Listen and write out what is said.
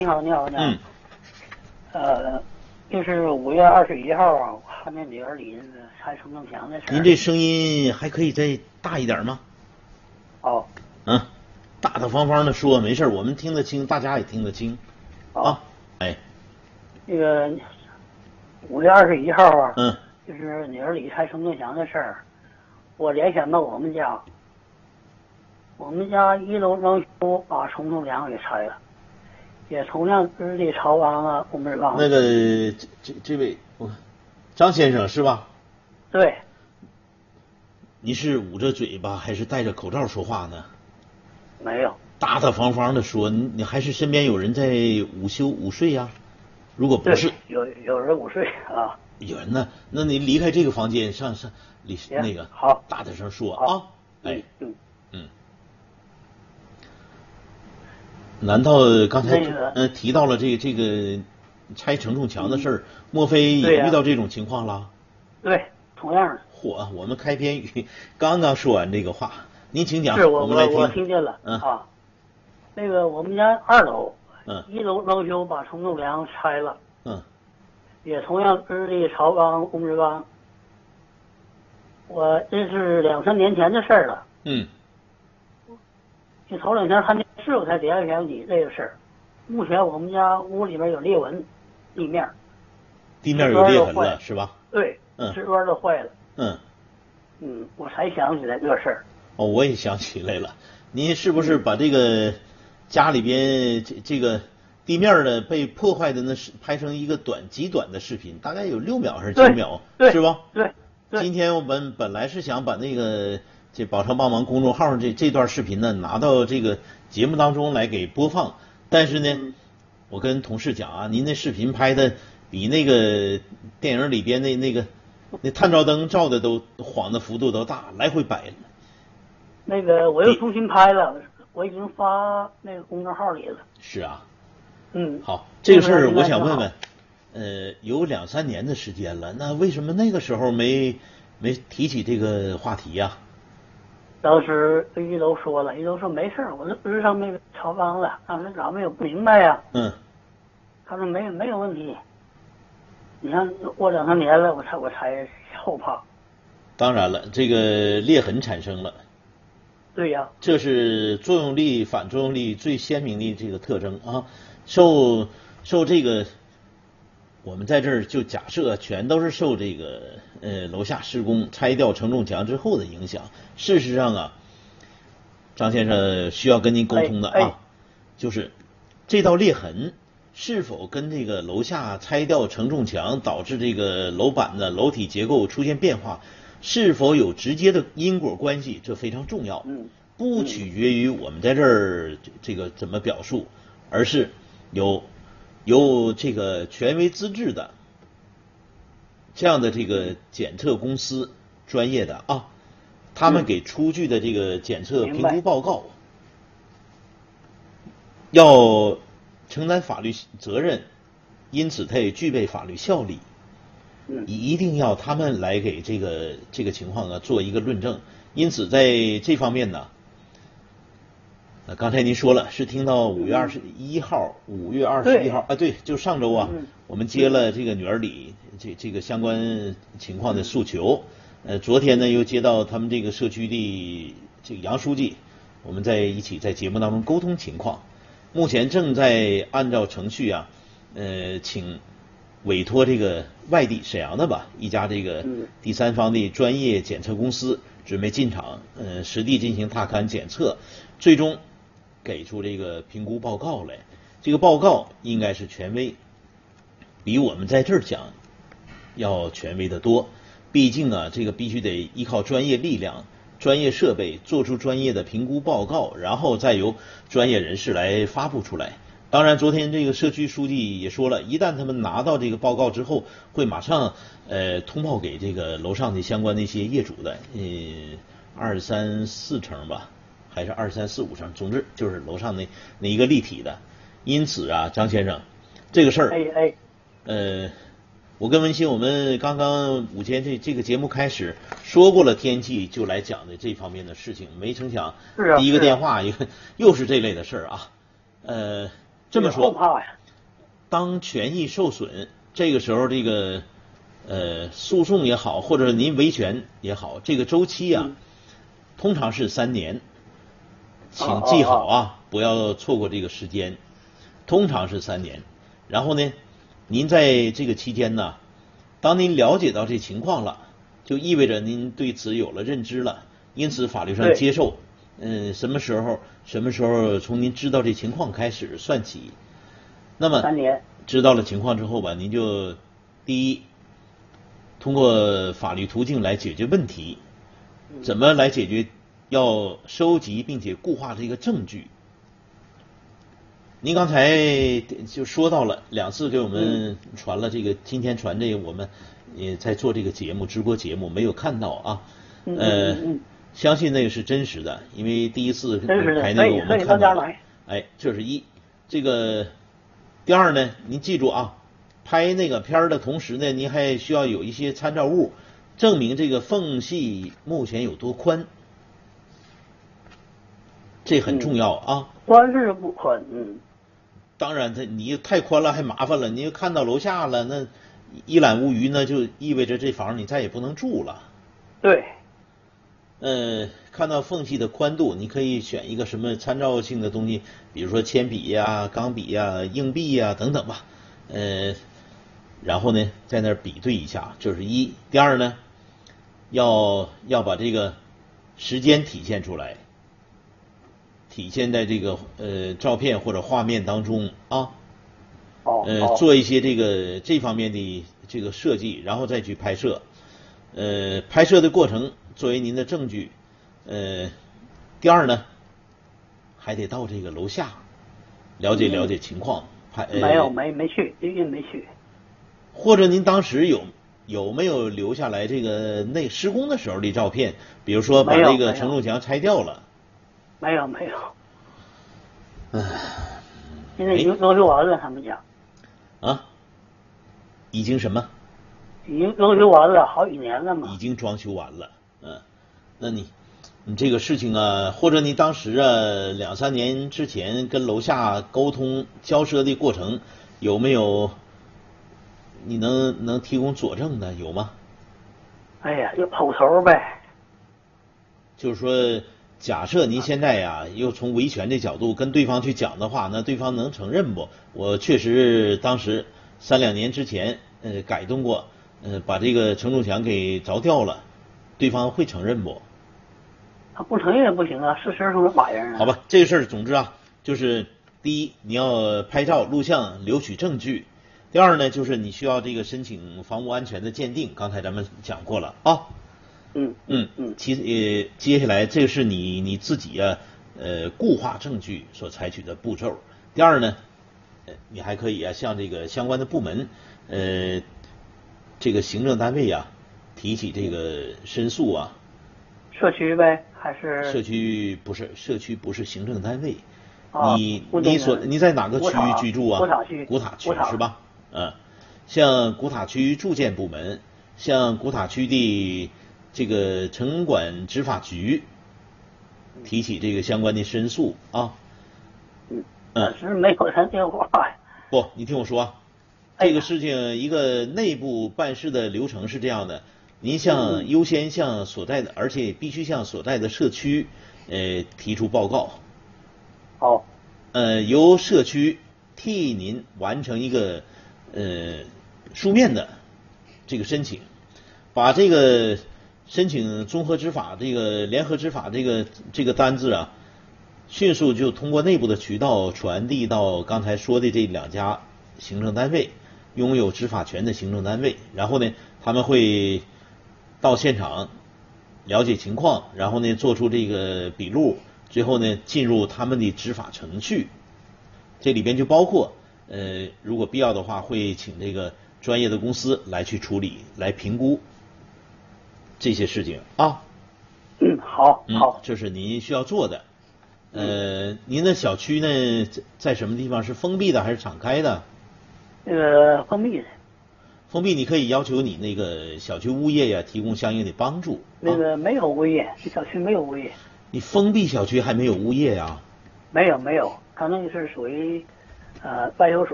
你好，你好，你好。就是5月21号啊，我看见女儿里拆承重墙的事。 您这声音还可以再大一点吗？ 哦。 大大方方的说，没事，我们听得清，大家也听得清。啊。哎。 那个5月21号啊。就是女儿里拆承重墙的事儿，我联想到我们家1楼装修把承重墙给拆了。也同样日历朝王啊，我们王。 那个这位张先生是吧？ 对。 你是捂着嘴巴还是戴着口罩说话呢？ 没有。 大大方方的说，你还是身边有人在午睡呀？如果不是， 有人午睡啊。 有人呢，那你离开这个房间，上那个好， 大点声说啊。哎。难道刚才提到了这个拆承重墙的事儿，莫非也遇到这种情况了？ 对，同样的。 嚯，我们开篇语刚刚说完这个话，您请讲。 是我们来听。 我听见了。那个我们家2楼，1楼装修把承重梁拆了。也同样日历朝王公之帮。我这是2-3年前的事儿了。就头2天看电视，我才联想起这个事儿。目前我们家屋里边有裂纹，地面有裂痕了，是吧？ 对，瓷砖都坏了。我才想起来这事儿。 我也想起来了。您是不是把这个家里边这个地面的被破坏的是拍成一个极短的视频，大概有6秒还是9秒，是吧？ 对。 今天我们本来是想把那个宝昌帮忙公众号上这段视频呢拿到这个节目当中来给播放，但是呢，我跟同事讲啊，您那视频拍的比那个电影里边那探照灯照的都晃的幅度都大，来回摆了。 那个我又重新拍了，我已经发那个公众号里了。 是啊。 好， 这个事儿我想问问，有2-3年的时间了，那为什么那个时候没提起这个话题呀？ 当时1楼说了，1楼说没事儿，我都日上那个朝方了，当时咱们也不明白呀。他说没有问题。你看过2-3年了，我才后怕。 当然了，这个裂痕产生了。 对呀。 这是作用力反作用力最鲜明的这个特征啊。受这个，我们在这儿就假设全都是受这个楼下施工拆掉承重墙之后的影响。事实上啊，张先生需要跟您沟通的啊，就是这道裂痕是否跟这个楼下拆掉承重墙导致这个楼板的楼体结构出现变化，是否有直接的因果关系，这非常重要。不取决于我们在这儿这个怎么表述，而是由这个权威资质的这样的这个检测公司，专业的啊，他们给出具的这个检测评估报告要承担法律责任，因此它也具备法律效力。一定要他们来给这个情况做一个论证。因此在这方面呢，刚才您说了是听到5月21号啊，对，就上周啊，我们接了这个女儿里这个相关情况的诉求。昨天呢又接到他们这个社区的这个杨书记，我们在一起在节目当中沟通情况。目前正在按照程序啊，请委托这个外地沈阳的吧一家这个第三方的专业检测公司准备进场，实地进行踏勘检测，最终给出这个评估报告来。这个报告应该是权威，比我们在这儿讲要权威的多。毕竟啊，这个必须得依靠专业力量、专业设备做出专业的评估报告，然后再由专业人士来发布出来。当然，昨天这个社区书记也说了，一旦他们拿到这个报告之后，会马上通报给这个楼上的相关的一些业主的，2、3、4层吧，还是2、3、4、5层，总之就是楼上那一个立体的。因此啊，张先生，这个事儿，我跟文馨，我们刚刚午间这个节目开始说过了天气，就来讲的这方面的事情，没成想第一个电话又是这类的事儿啊。 这么说， 后怕呀。 当权益受损，这个时候这个诉讼也好，或者您维权也好，这个周期啊，通常是3年，请记好啊，不要错过这个时间，通常是3年。然后呢，您在这个期间呢，当您了解到这情况了，就意味着您对此有了认知了，因此法律上接受，什么时候从您知道这情况开始算起。那么 3年， 知道了情况之后吧，您就第一，通过法律途径来解决问题。怎么来解决？要收集并且固化这个证据。您刚才就说到了2次给我们传了这个，今天传这个我们也在做这个节目直播节目没有看到啊。相信那个是真实的，因为第1次拍那个我们看到了。哎，这是一。这个第二呢，您记住啊，拍那个片的同时呢，您还需要有一些参照物，证明这个缝隙目前有多宽。这很重要啊。 宽是不宽， 当然，你太宽了还麻烦了，你看到楼下了，那一览无余，那就意味着这房你再也不能住了。 对。 看到缝隙的宽度，你可以选一个什么参照性的东西，比如说铅笔呀、钢笔呀、硬币呀等等吧。然后呢，在那儿比对一下，这是一。第二呢，要把这个时间体现出来。体现在这个照片或者画面当中啊，做一些这方面的这个设计，然后再去拍摄。拍摄的过程作为您的证据。第二呢，还得到这个楼下了解了解情况。 没去，因为没去。 或者您当时有没有留下来这个施工的时候的照片？比如说把这个承重墙拆掉了。 没有。现在已经装修完了，他们家。 啊？已经什么？ 已经装修完了，好几年了嘛。 已经装修完了，那你这个事情啊，或者你当时啊2、3年之前跟楼下沟通交涉的过程，有没有？你能提供佐证的有吗？ 哎呀，就口头呗。 就是说。假设您现在呀，又从维权的角度跟对方去讲的话，那对方能承认不？我确实当时3、2年之前改动过，把这个承重墙给凿掉了，对方会承认不？ 他不承认也不行啊，事实是个法人啊。 好吧，这个事儿总之啊，就是第一你要拍照录像留取证据，第二呢就是你需要这个申请房屋安全的鉴定，刚才咱们讲过了啊。接下来这是你自己啊固化证据所采取的步骤。第二呢，你还可以啊向这个相关的部门这个行政单位啊提起这个申诉啊。 社区呗，还是？ 社区不是行政单位。你在哪个区域居住啊？古塔区是吧？像古塔区住建部门，像古塔区的。这个城管执法局提起这个相关的申诉啊。 但是没有人电话呀。 不，你听我说，这个事情一个内部办事的流程是这样的，您优先向所在的，而且必须向所在的社区提出报告。 好。 由社区替您完成一个书面的这个申请，把这个。申请综合执法这个联合执法这个单子啊，迅速就通过内部的渠道传递到刚才说的这2家行政单位，拥有执法权的行政单位，然后呢，他们会到现场了解情况，然后呢做出这个笔录，最后呢进入他们的执法程序。这里边就包括如果必要的话，会请这个专业的公司来去处理，来评估。这些事情啊。 好， 这是您需要做的。您的小区呢，在什么地方？是封闭的还是敞开的？ 封闭的。 封闭，你可以要求你那个小区物业呀提供相应的帮助。 没有物业，这小区没有物业。 你封闭小区还没有物业呀？ 没有，他那个是属于外有